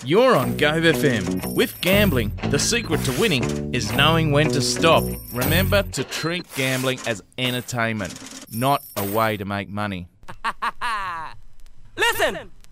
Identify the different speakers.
Speaker 1: You're on Gove FM. With gambling, the secret to winning is knowing when to stop. Remember to treat gambling as entertainment, not a way to make money.
Speaker 2: Listen!